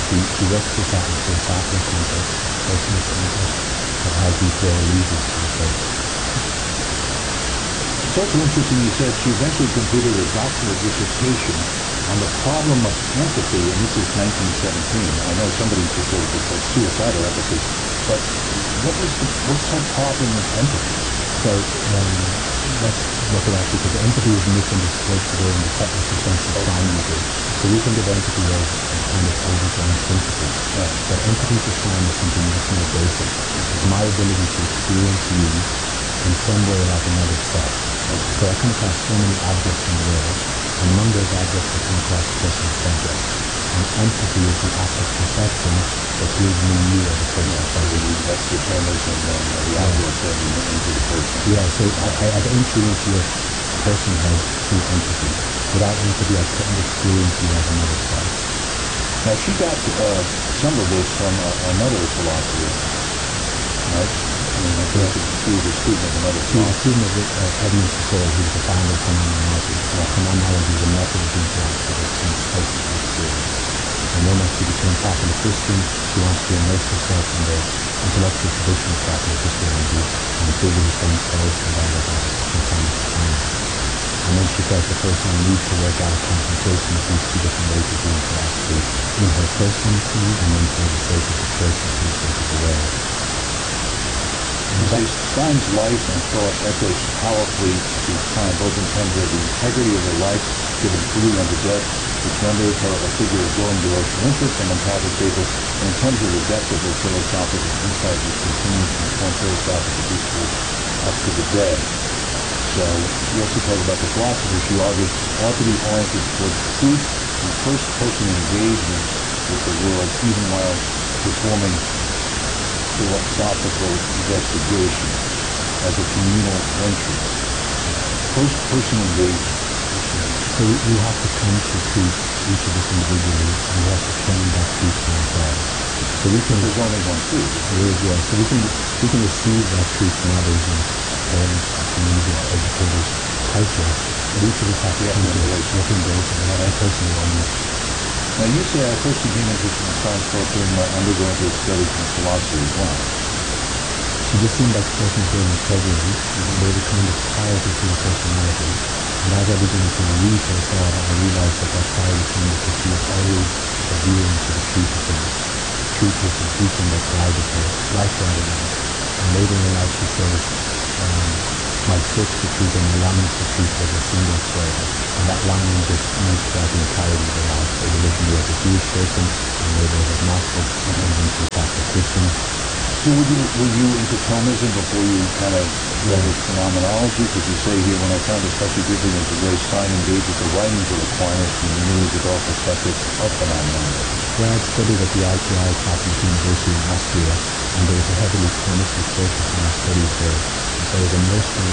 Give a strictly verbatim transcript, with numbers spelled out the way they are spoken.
she, she works this out in a philosophical context, personal context, of how deep their allegiance to the faith. It's also interesting you said she eventually completed her doctoral dissertation on the problem of empathy, and this is nineteen seventeen. I know somebody just wrote a book called Suicidal Empathy, but what was the, what's her problem with empathy? So um, let's look at that, because empathy is misunderstood today in the technical sense of science. So we think of empathy as a kind of overgrown sympathy. Right. But empathy for Sam is something much more basic. It's my ability to experience you in some way like another self. Okay. So I come across so many objects in the world, and among those objects I come across personal subjects. And empathy is the act of perception that gives me you as a personal Yeah, so subject. you, that's the translation of the, the Yeah. object then into the person. Yeah, so I, I, I've entered into your personhood through empathy. Without empathy, I couldn't experience you as another self. Now, she got uh, some of this from uh, another philosopher, right? I mean, I think she was a student of another She was a philosopher. student of uh, Edmund Husserl, who was the founder of phenomenology. Well, phenomenology is a method of interaction that comes closer to experience. And then as she became Catholic Christian, she wants to immerse herself in the intellectual tradition of Catholic Christianity, and the figure who stands first in that is uh, Saint Thomas Aquinas. And then she felt the personal need to work out a confrontation of these two different ways of doing philosophy in her personally, and then for the sake of the church and for the sake of the world. You see, Stein's life and thought echoes powerfully through time, both in terms of the integrity of her life, given freely unto death, which renders her a figure of growing devotional interest among Catholic faithful, and in terms of the depth of her philosophical insight, which continues to inform philosophical discourse up to the day. So, you also talk about the philosopher. She argued ought to be oriented towards truth and first-person engagement with the world, even while performing philosophical investigation as a communal venture. First-person engagement. So we, we have to come to truth, each of us individually, and we have to claim that truth for ourselves. So we can. There's only one truth. There is, yeah. So we can we can receive that truth from others, and parents, community, educators, culture. But each of us have to We have come to to embrace it. we have to embrace it. We have to personally own it. Now, you say I first became interested in science thought during my undergraduate studies in philosophy. Wow. She just seemed like a person with great integrity, and there was a kind of clarity to her personality. And as I began to read her thought, I realized that that clarity came because she was always adhering to the truth of things. Truth was the beacon that guided her, life guided her. And later in life she says, um, my search for truth and my longing for truth was a single thread. And that longing just moved throughout the entirety of her life. So originally as a Jewish person, and later as agnostic, and then eventually Catholic Christian. So were you, were you into Thomism before you kind of read with phenomenology? Because you say here, when I found it especially difficult to raise Stein engaged with the writings of Aquinas and the musical perspective of phenomenology. Well, I'd studied at the I P I Catholic University in Austria, and there was a heavily Thomistic focus in our studies there. And so I was immersed in